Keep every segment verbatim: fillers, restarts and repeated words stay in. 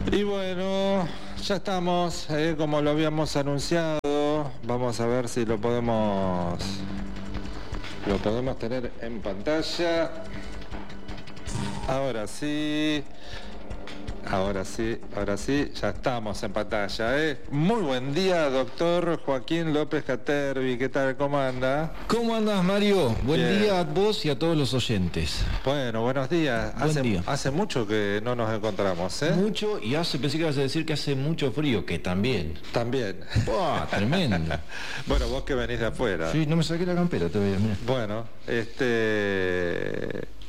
Y bueno, ya estamos, eh, como lo habíamos anunciado. Vamos a ver si lo podemos lo podemos tener en pantalla. Ahora sí. Ahora sí, ahora sí, ya estamos en pantalla, ¿eh? Muy buen día, doctor Joaquín López Catervi. ¿Qué tal? ¿Cómo anda? ¿Cómo andas, Mario? Buen Bien. día a vos y a todos los oyentes. Bueno, buenos días. Buen hace, día. hace mucho que no nos encontramos, ¿eh? Mucho, y hace, pensé que ibas a decir que hace mucho frío, que también. También. ¡Buah, tremendo! Bueno, vos que venís de afuera. Sí, no me saqué la campera todavía, mira. Bueno, este...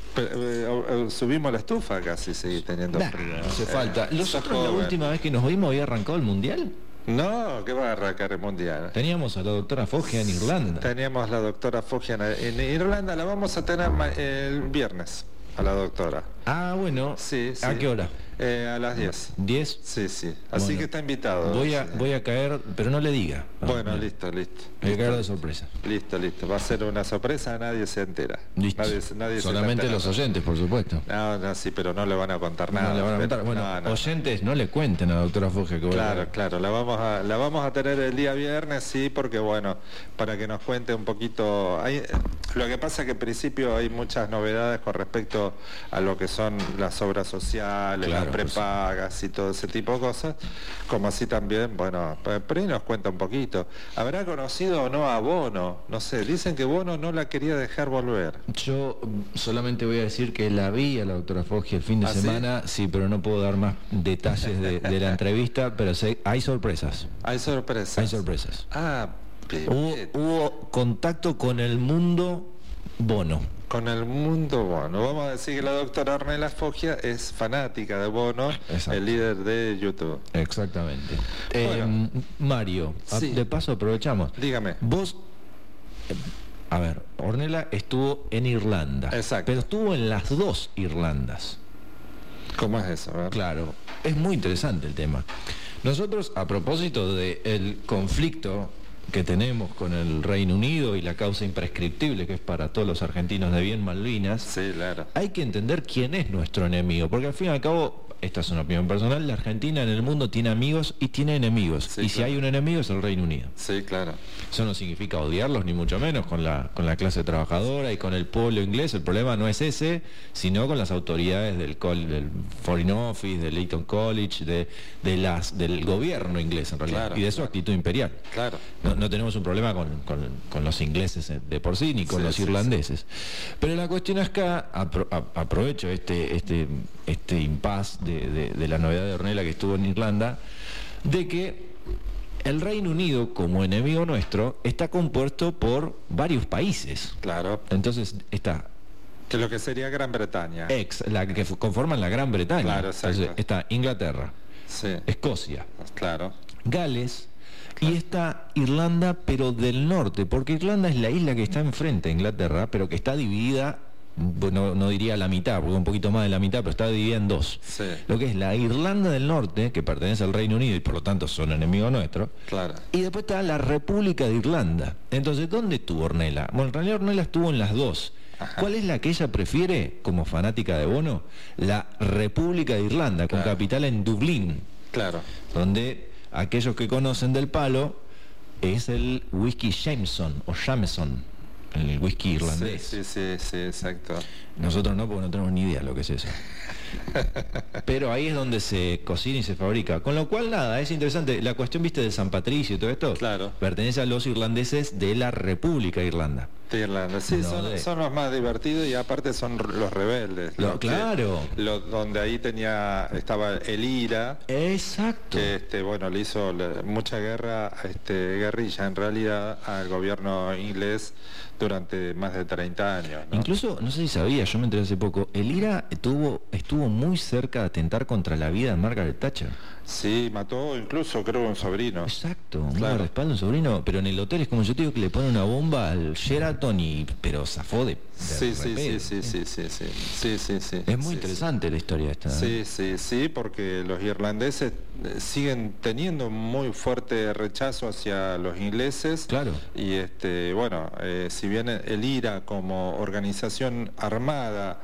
subimos la estufa casi, seguí teniendo Nah, frío. no hace Eh, falta. sos ¿Nosotros la joven. última vez que nos vimos había arrancado el Mundial? No, que va a arrancar el mundial. Teníamos a la doctora Foggia en Irlanda. Teníamos la doctora Foggia en, en Irlanda, la vamos a tener ma- el viernes, a la doctora. Ah, bueno. Sí, sí. ¿A qué hora? Eh, a las diez. ¿diez? Sí, sí. Así Bueno, que está invitado. Voy a, Sí. voy a caer, pero no le diga. Bueno, Ah, listo, listo. Voy a caer de Listo, sorpresa. listo, listo. Va a ser una sorpresa, nadie se entera. Listo. Nadie, se- nadie se Solamente está los enterando. oyentes, por supuesto. No, no, sí, pero no le van a contar nada. No le van a contar. Bueno, No, no. oyentes, no le cuenten a la doctora Foggia que voy a Claro, caer. claro, la vamos a la vamos a tener el día viernes, sí, porque bueno, para que nos cuente un poquito. Hay, lo que pasa es que en principio hay muchas novedades con respecto a lo que son las obras sociales, Claro, las prepagas y todo ese tipo de cosas, como así también, bueno, pero ahí nos cuenta un poquito. ¿Habrá conocido o no a Bono? No sé, dicen que Bono no la quería dejar volver. Yo mm, solamente voy a decir que la vi a la doctora Foggia el fin de ¿Ah, sí? semana, sí? Pero no puedo dar más detalles de, de la entrevista, pero sé, hay sorpresas, Hay sorpresas. hay sorpresas. Ah, bien. Hubo, hubo contacto con el mundo Bono. Con el mundo Bono. Vamos a decir que la doctora Ornella Foggia es fanática de Bono, Exacto. el líder de YouTube. Exactamente. Bueno. Eh, Mario, a- Sí. de paso aprovechamos. Dígame. Vos, eh, a ver, Ornella estuvo en Irlanda. Exacto. Pero estuvo en las dos Irlandas. ¿Cómo es eso? A ver. Claro, es muy interesante el tema. Nosotros, a propósito del conflicto que tenemos con el Reino Unido y la causa imprescriptible que es para todos los argentinos de bien Malvinas, Sí, claro. hay que entender quién es nuestro enemigo, porque al fin y al cabo, esta es una opinión personal, la Argentina en el mundo tiene amigos y tiene enemigos, Sí, y si claro. hay un enemigo es el Reino Unido. Sí, claro. Eso no significa odiarlos, ni mucho menos, con la, con la clase trabajadora y con el pueblo inglés. El problema no es ese, sino con las autoridades del, col- del Foreign Office, del Eton College, de, de las, del gobierno inglés en realidad, Claro, y de su claro. actitud imperial. Claro. No, no tenemos un problema con, con- con los ingleses de por sí, ni con Sí, los sí, irlandeses. Pero la cuestión es que apro- a- aprovecho este, este, este impasse de, de- de la novedad de Ornella que estuvo en Irlanda, de que el Reino Unido, como enemigo nuestro, está compuesto por varios países. Claro. Entonces está Que lo que sería Gran Bretaña. ex, la que fu- conforman la Gran Bretaña. Claro, exacto. Entonces está Inglaterra, Sí. Escocia, Claro. Gales y está Irlanda, pero del norte, porque Irlanda es la isla que está enfrente a Inglaterra, pero que está dividida, bueno, no diría la mitad, porque un poquito más de la mitad, pero está dividida en dos. Sí. Lo que es la Irlanda del Norte, que pertenece al Reino Unido y por lo tanto son enemigos nuestros, Claro. y después está la República de Irlanda. Entonces, ¿dónde estuvo Ornella? Bueno, en realidad Ornella estuvo en las dos. Ajá. ¿Cuál es la que ella prefiere como fanática de Bono? La República de Irlanda, con Claro. capital en Dublín, Claro. donde aquellos que conocen del palo es el whisky Jameson o Jameson, el whisky irlandés. Sí, sí, sí, sí, exacto. Nosotros no, porque no tenemos ni idea lo que es eso. Pero ahí es donde se cocina y se fabrica. Con lo cual, nada, es interesante. La cuestión, viste, de San Patricio y todo esto, Claro. pertenece a los irlandeses de la República de Irlanda. De Irlanda. Sí, No, son, de- son los más divertidos y aparte son los rebeldes. Lo- los que- claro. los- donde ahí tenía, estaba el IRA. Exacto. Que este bueno le hizo le- mucha guerra este guerrilla en realidad al gobierno inglés durante más de treinta años, ¿no? Incluso, no sé si sabía, yo me enteré hace poco, el IRA estuvo, estuvo muy cerca de atentar contra la vida de Margaret Thatcher. Sí, mató incluso creo un sobrino. Exacto, un Claro. guardaespaldas, un sobrino, pero en el hotel es como yo te digo que le pone una bomba al Sheraton y pero zafó de, de Sí, sí, sí, repente. sí, sí, sí, sí, sí, sí, sí. Es muy Sí, interesante la historia esta. Sí, ¿eh? sí, sí, porque los irlandeses eh, siguen teniendo muy fuerte rechazo hacia los ingleses. Claro. Y este, bueno, eh, si bien el IRA como organización armada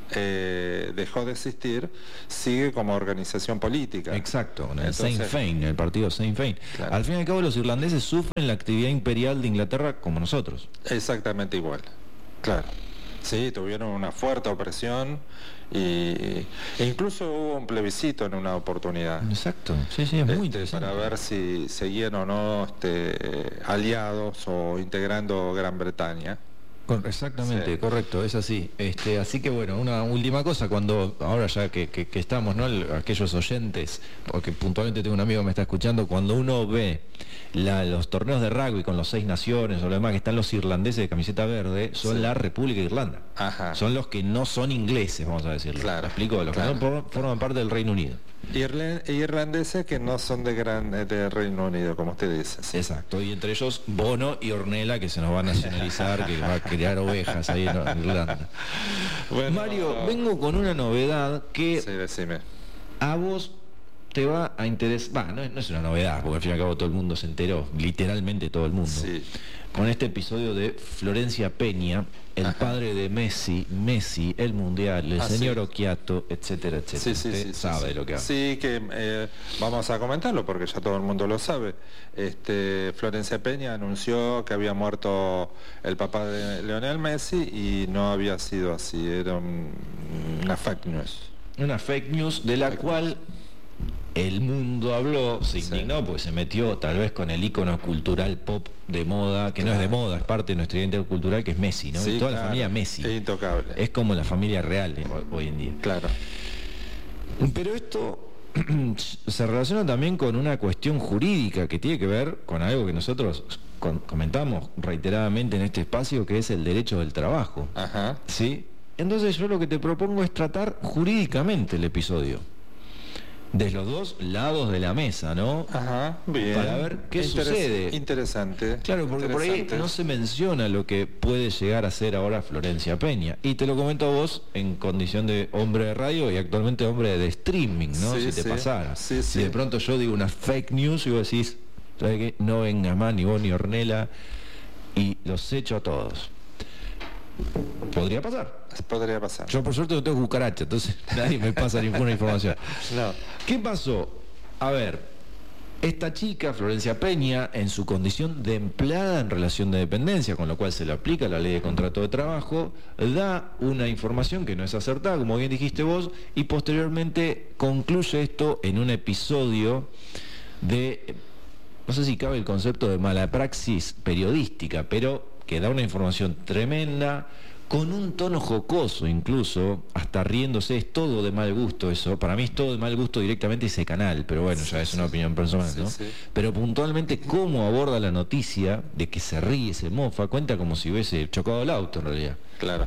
eh, dejó de existir, sigue como organización política. Exacto, en el Entonces, Sinn Féin, el partido Sinn Féin. Claro. Al fin y al cabo los irlandeses sufren la actividad imperial de Inglaterra como nosotros. Exactamente igual, claro. Sí, tuvieron una fuerte opresión y, e incluso hubo un plebiscito en una oportunidad. Exacto, sí, sí, es muy Este, interesante. para ver si seguían o no este, aliados o integrando Gran Bretaña. Cor- Exactamente, Sí. correcto, es así. Este, así que bueno, una última cosa, cuando ahora ya que, que- que estamos, ¿no? El- aquellos oyentes, porque puntualmente tengo un amigo que me está escuchando, cuando uno ve la- los torneos de rugby con los seis naciones o lo demás, que están los irlandeses de camiseta verde, son Sí. la República de Irlanda. Ajá. Son los que no son ingleses, vamos a decirlo. Claro, ¿Me explico? Los claro. que no por- forman parte del Reino Unido. Irle- irlandeses que no son de gran de Reino Unido, como usted dice. Sí. Exacto, y entre ellos Bono y Ornella, que se nos va a nacionalizar, que va a crear ovejas ahí en Irlanda. Bueno, Mario, vengo con una novedad que Sí, decime. a vos te va a interesar. Va, no, es- no es una novedad, porque al fin y al cabo todo el mundo se enteró, literalmente todo el mundo. Sí. Con este episodio de Florencia Peña, el Ajá. padre de Messi, Messi, el Mundial, el Ah, señor sí. Occhiato, etcétera, etcétera. Sí, sí, Usted sí, sí, sabe sí. de lo que habla. Sí, que eh, vamos a comentarlo porque ya todo el mundo lo sabe. Este, Florencia Peña anunció que había muerto el papá de Lionel Messi y no había sido así, era un- una fake news. Una fake news de la Fake cual el mundo habló, se Sí. indignó porque se metió tal vez con el ícono cultural pop de moda, que no es de Claro. moda, es parte de nuestra identidad cultural, que es Messi, ¿no? Sí, Y toda la claro, familia Messi. es intocable. Es como la familia real eh, ho- hoy en día. Claro. Pero esto se relaciona también con una cuestión jurídica que tiene que ver con algo que nosotros con- comentamos reiteradamente en este espacio, que es el derecho del trabajo. Ajá. ¿Sí? Entonces yo lo que te propongo es tratar jurídicamente el episodio. Desde los dos lados de la mesa, ¿no? Ajá, bien. Para ver qué Interes- sucede. Interesante. Claro, porque por ahí interesante. no se menciona lo que puede llegar a ser ahora Florencia Peña. Y te lo comento a vos en condición de hombre de radio y actualmente hombre de streaming, ¿no? Sí, si te sí. pasara. Sí, Si sí. de pronto yo digo una fake news y vos decís, ¿sabes qué? No venga más ni vos ni Ornella, y los echo a todos. Podría pasar. Podría pasar. Yo por suerte no tengo cucaracha, entonces nadie me pasa ninguna información. No. ¿Qué pasó? A ver, esta chica, Florencia Peña, en su condición de empleada en relación de dependencia, con lo cual se le aplica la ley de contrato de trabajo, da una información que no es acertada, como bien dijiste vos, y posteriormente concluye esto en un episodio de, no sé si cabe el concepto de mala praxis periodística, pero que da una información tremenda, con un tono jocoso incluso, hasta riéndose. Es todo de mal gusto eso. Para mí es todo de mal gusto directamente ese canal, pero bueno, ya es una opinión personal, Sí, ¿no? sí. Pero puntualmente cómo aborda la noticia de que se ríe, se mofa, cuenta como si hubiese chocado el auto en realidad. Claro.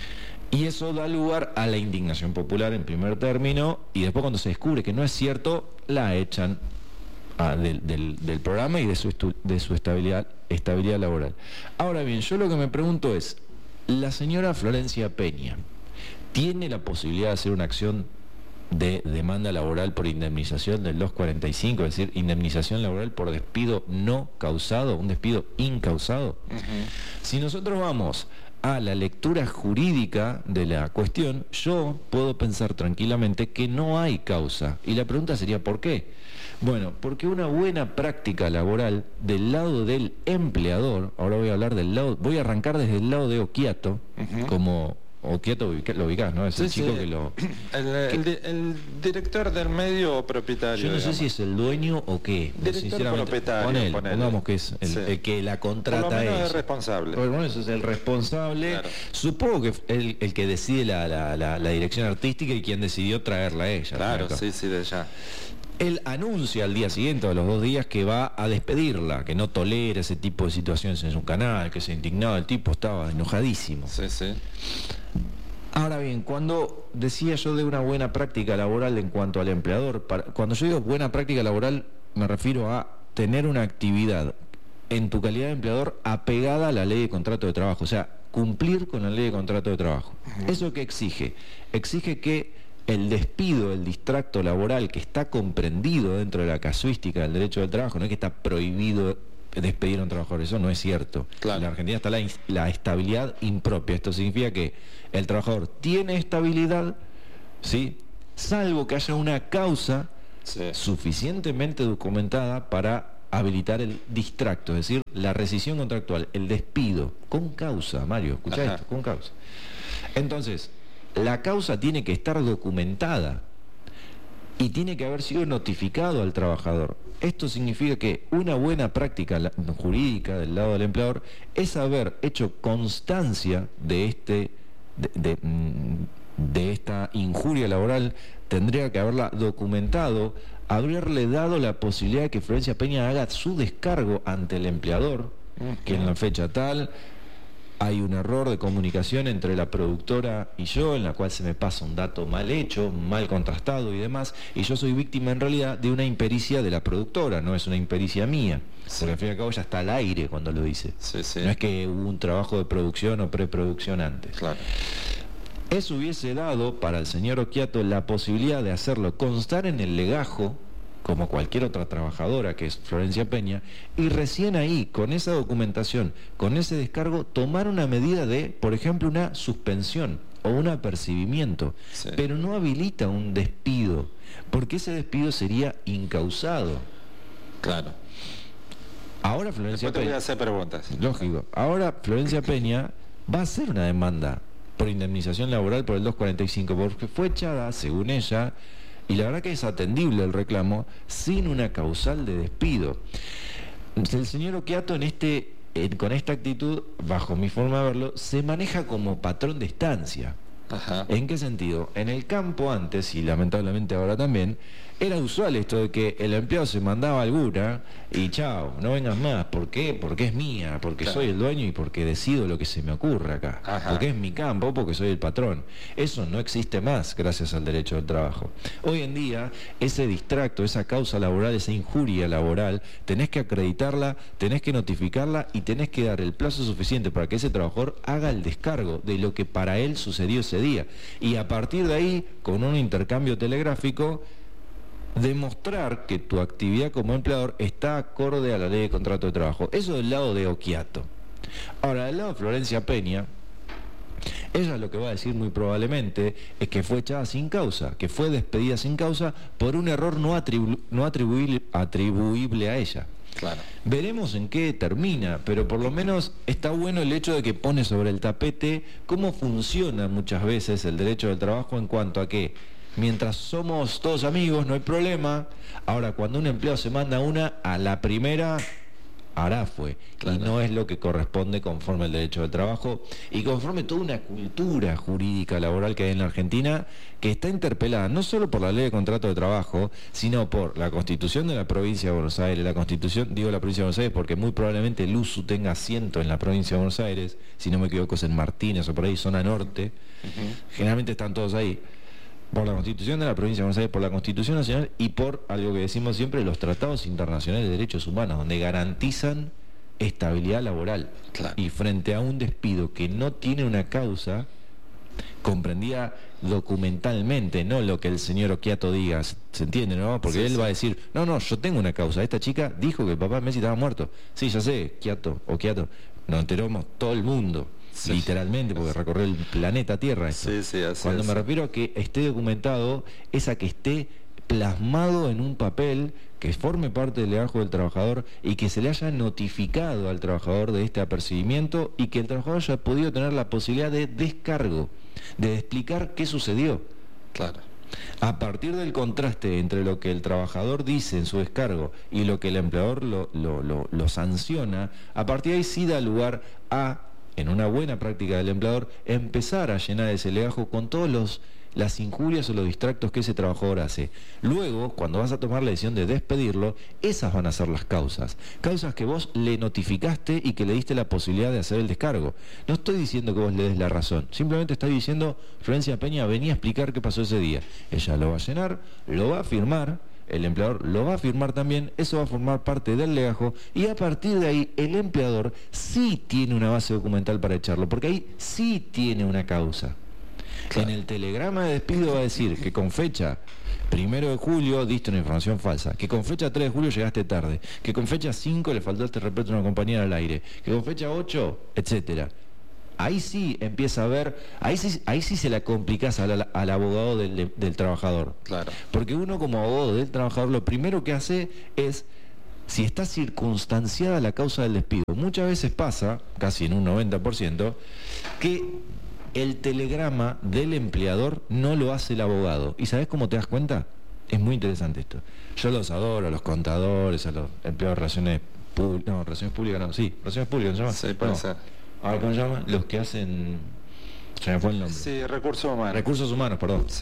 Y eso da lugar a la indignación popular en primer término, y después cuando se descubre que no es cierto, la echan a- del, del- del programa y de su, estu- de su estabilidad, estabilidad laboral. Ahora bien, yo lo que me pregunto es, la señora Florencia Peña tiene la posibilidad de hacer una acción de demanda laboral por indemnización del doscientos cuarenta y cinco, es decir, indemnización laboral por despido no causado, un despido incausado. Ujú. Si nosotros vamos a la lectura jurídica de la cuestión, yo puedo pensar tranquilamente que no hay causa. Y la pregunta sería, ¿por qué? Bueno, porque una buena práctica laboral del lado del empleador, ahora voy a hablar del lado, voy a arrancar desde el lado de Occhiato, Ujú. como Occhiato ubica- lo ubicás, ¿no? Es el Sí, chico sí. que lo... El, el di- el director del medio o propietario. Yo no sé digamos. si es el dueño o qué. Director Sinceramente, propietario, ponele, ponele. pongamos que es el, Sí. el que la Por lo contrata a menos ella. es responsable. Por lo menos es el responsable. Claro. Supongo que el, el que decide la, la- la- la dirección artística y quien decidió traerla a ella. Claro, ¿cierto? sí, sí, de ya. Él anuncia al día siguiente o a los dos días que va a despedirla, que no tolera ese tipo de situaciones en su canal, que se indignaba, el tipo estaba enojadísimo. Sí, sí. Ahora bien, cuando decía yo de una buena práctica laboral en cuanto al empleador, para- cuando yo digo buena práctica laboral me refiero a tener una actividad en tu calidad de empleador apegada a la ley de contrato de trabajo, o sea, cumplir con la ley de contrato de trabajo. ¿Eso qué exige? Exige que el despido, el distracto laboral que está comprendido dentro de la casuística del derecho del trabajo, no es que está prohibido despedir a un trabajador. Eso no es cierto. Claro. En la Argentina está la, la estabilidad impropia. Esto significa que el trabajador tiene estabilidad, ¿sí?, salvo que haya una causa sí. suficientemente documentada para habilitar el distracto, es decir, la rescisión contractual, el despido, con causa, Mario, escuchá Ajá. esto, con causa. Entonces, la causa tiene que estar documentada y tiene que haber sido notificado al trabajador. Esto significa que una buena práctica jurídica del lado del empleador es haber hecho constancia de este de, de, de esta injuria laboral, tendría que haberla documentado, haberle dado la posibilidad de que Florencia Peña haga su descargo ante el empleador, que en la fecha tal hay un error de comunicación entre la productora y yo, en la cual se me pasa un dato mal hecho, mal contrastado y demás, y yo soy víctima en realidad de una impericia de la productora, no es una impericia mía, sí. porque al fin y al cabo ya está al aire cuando lo dice. Sí, sí. No es que hubo un trabajo de producción o preproducción antes. Claro. Eso hubiese dado para el señor Occhiato la posibilidad de hacerlo constar en el legajo, como cualquier otra trabajadora que es Florencia Peña, y recién ahí, con esa documentación, con ese descargo, tomar una medida de, por ejemplo, una suspensión o un apercibimiento, sí. pero no habilita un despido, porque ese despido sería incausado. Claro. Ahora Florencia Después te Peña... voy a hacer preguntas. Lógico. Ahora Florencia Peña va a hacer una demanda por indemnización laboral por el doscientos cuarenta y cinco, porque fue echada, según ella, y la verdad que es atendible el reclamo, sin una causal de despido. El señor Occhiato en este, en, con esta actitud, bajo mi forma de verlo, se maneja como patrón de estancia. Ajá. ¿En qué sentido? En el campo antes, y lamentablemente ahora también, era usual esto de que el empleado se mandaba alguna y chao, no vengas más. ¿Por qué? Porque es mía, porque claro. soy el dueño y porque decido lo que se me ocurre acá. Ajá. Porque es mi campo, porque soy el patrón. Eso no existe más gracias al derecho del trabajo. Hoy en día, ese distracto, esa causa laboral, esa injuria laboral, tenés que acreditarla, tenés que notificarla y tenés que dar el plazo suficiente para que ese trabajador haga el descargo de lo que para él sucedió ese día. Y a partir de ahí, con un intercambio telegráfico, demostrar que tu actividad como empleador está acorde a la ley de contrato de trabajo. Eso del lado de Occhiato. Ahora, del lado de Florencia Peña, ella lo que va a decir muy probablemente es que fue echada sin causa, que fue despedida sin causa por un error no, atribu no atribuible, atribuible a ella. Claro. Veremos en qué termina, pero por lo menos está bueno el hecho de que pone sobre el tapete cómo funciona muchas veces el derecho del trabajo en cuanto a que mientras somos todos amigos no hay problema. Ahora, cuando un empleado se manda una, a la primera hará fue, claro. y no es lo que corresponde conforme al derecho del trabajo y conforme toda una cultura jurídica laboral que hay en la Argentina, que está interpelada no solo por la ley de contrato de trabajo, sino por la Constitución de la provincia de Buenos Aires, la Constitución, digo la provincia de Buenos Aires porque muy probablemente el U S U tenga asiento en la provincia de Buenos Aires, si no me equivoco es en Martínez o por ahí, zona norte, uh-huh. generalmente están todos ahí. Por la Constitución de la provincia de Buenos Aires, por la Constitución Nacional y por algo que decimos siempre, los tratados internacionales de derechos humanos, donde garantizan estabilidad laboral. Claro. Y frente a un despido que no tiene una causa comprendida documentalmente, no lo que el señor Occhiato diga, ¿se entiende, no? Porque sí, él sí. va a decir, no, no, yo tengo una causa, esta chica dijo que el papá Messi estaba muerto. Sí, ya sé, Occhiato, Occhiato, nos enteramos todo el mundo. Sí, literalmente, porque recorrió el planeta Tierra esto. Sí, sí, así Cuando es. me refiero a que esté documentado, es a que esté plasmado en un papel que forme parte del legajo del trabajador y que se le haya notificado al trabajador de este apercibimiento y que el trabajador haya podido tener la posibilidad de descargo, de explicar qué sucedió. Claro. A partir del contraste entre lo que el trabajador dice en su descargo y lo que el empleador lo, lo, lo, lo sanciona, a partir de ahí sí da lugar a, en una buena práctica del empleador, empezar a llenar ese legajo con todos los las injurias o los distractos que ese trabajador hace. Luego, cuando vas a tomar la decisión de despedirlo, esas van a ser las causas. Causas que vos le notificaste y que le diste la posibilidad de hacer el descargo. No estoy diciendo que vos le des la razón, simplemente estoy diciendo, Florencia Peña venía a explicar qué pasó ese día. Ella lo va a llenar, lo va a firmar, el empleador lo va a firmar también, eso va a formar parte del legajo y a partir de ahí el empleador sí tiene una base documental para echarlo, porque ahí sí tiene una causa. Claro. En el telegrama de despido va a decir que con fecha primero de julio diste una información falsa, que con fecha tres de julio llegaste tarde, que con fecha cinco le faltaste respeto a una compañera al aire, que con fecha ocho, etcétera. Ahí sí empieza a ver, ahí sí, ahí sí se la complicás al, al abogado del, del trabajador. Claro. Porque uno como abogado del trabajador lo primero que hace es, si está circunstanciada la causa del despido, muchas veces pasa, casi en un noventa por ciento, que el telegrama del empleador no lo hace el abogado. ¿Y sabes cómo te das cuenta? Es muy interesante esto. Yo los adoro, a los contadores, a los empleados de relaciones públicas, no, relaciones públicas no, sí, relaciones públicas, ¿se llama? Sí, puede no. ser. A ver, ¿cómo se llama? Los que hacen... Se me fue el nombre. Sí, recursos humanos. Recursos humanos, perdón. Sí.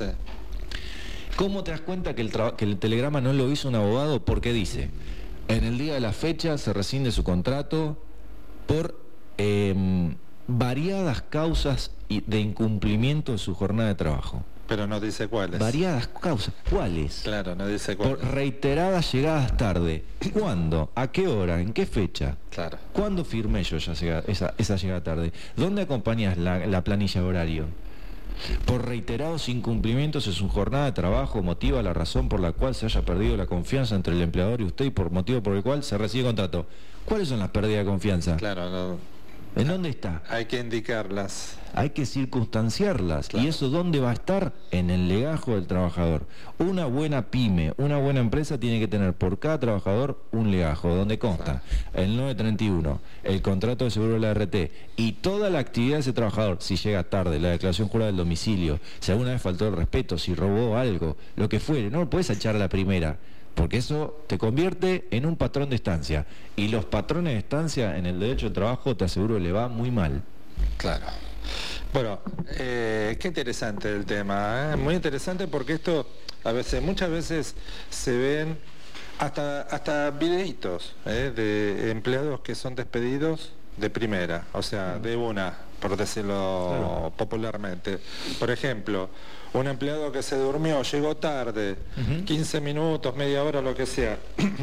¿Cómo te das cuenta que el, que el telegrama no lo hizo un abogado? Porque dice, en el día de la fecha se rescinde su contrato por eh, variadas causas de incumplimiento de su jornada de trabajo. Pero no dice cuáles. Variadas causas. ¿Cuáles? Claro, no dice cuáles. Por reiteradas llegadas tarde. ¿Cuándo? ¿A qué hora? ¿En qué fecha? Claro. ¿Cuándo firmé yo esa, esa, esa llegada tarde? ¿Dónde acompañas la, la planilla de horario? Por reiterados incumplimientos en su jornada de trabajo motiva la razón por la cual se haya perdido la confianza entre el empleador y usted y por motivo por el cual se recibe contrato. ¿Cuáles son las pérdidas de confianza? Claro, no. ¿En dónde está? Hay que indicarlas. Hay que circunstanciarlas. Claro. ¿Y eso dónde va a estar? En el legajo del trabajador. Una buena pyme, una buena empresa tiene que tener por cada trabajador un legajo, donde consta el nueve treinta y uno, el contrato de seguro de la R T y toda la actividad de ese trabajador. Si llega tarde, la declaración jurada del domicilio, si alguna vez faltó el respeto, si robó algo, lo que fuere. No lo puedes echar a la primera, porque eso te convierte en un patrón de estancia. Y los patrones de estancia en el derecho de trabajo, te aseguro, le va muy mal. Claro. Bueno, eh, qué interesante el tema, ¿eh? Muy interesante porque esto, a veces, muchas veces se ven hasta, hasta videitos ¿eh? de empleados que son despedidos de primera, o sea, de una, por decirlo claro. popularmente. Por ejemplo, un empleado que se durmió, llegó tarde, uh-huh. quince minutos, media hora, lo que sea,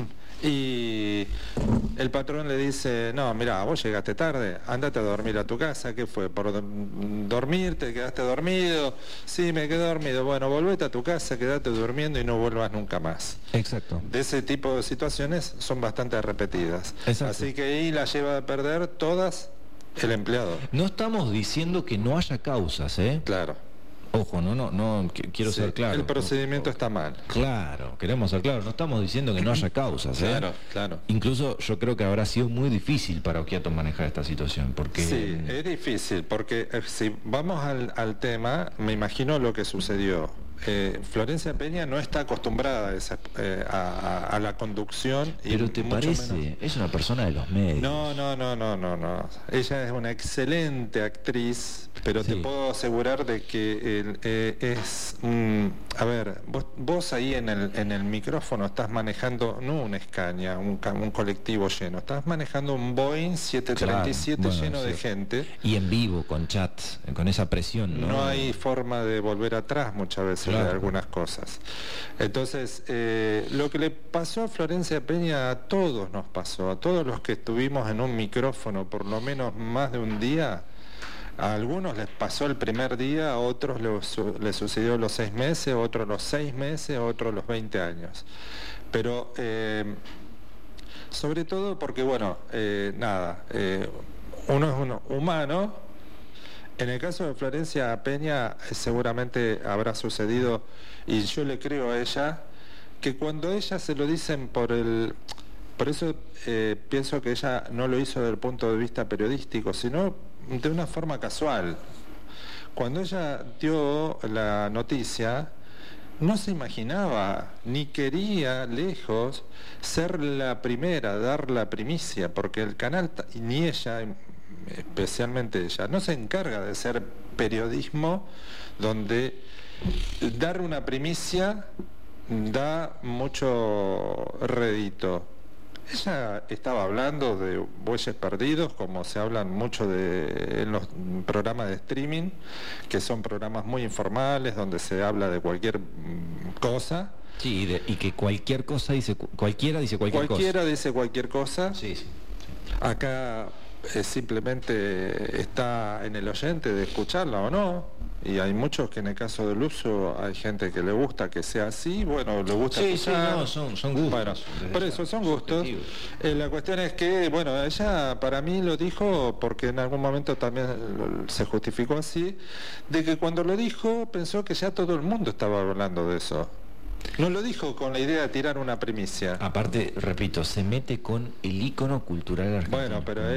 y el patrón le dice, no, mira, vos llegaste tarde, andate a dormir a tu casa. ¿Qué fue? ¿Por dormir? ¿Te quedaste dormido? Sí, me quedé dormido. Bueno, volvete a tu casa, quedate durmiendo y no vuelvas nunca más. Exacto. De ese tipo de situaciones son bastante repetidas. Exacto. Así que ahí la lleva a perder todas el empleado. No estamos diciendo que no haya causas, ¿eh? Claro. Ojo, no, no, no, quiero sí, ser claro. El procedimiento está mal. Claro, queremos ser claros. No estamos diciendo que no haya causas, ¿eh? Claro, claro. Incluso yo creo que habrá sido muy difícil para Occhiato manejar esta situación, porque... Sí, es difícil, porque eh, si vamos al, al tema, me imagino lo que sucedió. Eh, Florencia Peña no está acostumbrada a, esa, eh, a, a la conducción. Pero y te mucho parece, menos... es una persona de los medios. No, no, no, no, no, no. Ella es una excelente actriz, pero sí. te puedo asegurar de que el, eh, es, mm, a ver, vos, vos ahí en el, en el micrófono estás manejando, no una Scania, un, un colectivo lleno, estás manejando un Boeing siete treinta y siete claro, bueno, lleno sí. de gente. Y en vivo, con chat, con esa presión, ¿no? No hay forma de volver atrás muchas veces. Claro. De algunas cosas. Entonces, eh, lo que le pasó a Florencia Peña a todos nos pasó, a todos los que estuvimos en un micrófono por lo menos más de un día, a algunos les pasó el primer día, a otros les, les sucedió los seis meses, a otros los seis meses, a otros los veinte años. Pero, eh, sobre todo porque, bueno, eh, nada, eh, uno es uno humano. En el caso de Florencia Peña seguramente habrá sucedido, y yo le creo a ella, que cuando ella se lo dicen por el... Por eso eh, pienso que ella no lo hizo desde el punto de vista periodístico, sino de una forma casual. Cuando ella dio la noticia, no se imaginaba, ni quería lejos, ser la primera, dar la primicia, porque el canal, ni ella... especialmente ella, no se encarga de hacer periodismo donde dar una primicia da mucho rédito. Ella estaba hablando de bueyes perdidos, como se hablan mucho de, en los programas de streaming, que son programas muy informales, donde se habla de cualquier cosa. Sí, y, de, y que cualquier cosa dice, cualquiera dice cualquier cualquiera cosa. Cualquiera dice cualquier cosa. Sí, sí. Acá... Eh, simplemente está en el oyente de escucharla o no, Y hay muchos que en el caso del uso hay gente que le gusta que sea así, bueno, le gusta Sí, escuchar. sí, no, son, son gustos. Bueno, por eso son gustos. Eh, la cuestión es que, bueno, ella para mí lo dijo porque en algún momento también se justificó así, de que cuando lo dijo pensó que ya todo el mundo estaba hablando de eso. No lo dijo con la idea de tirar una primicia. Aparte, repito, se mete con el ícono cultural argentino. Bueno, pero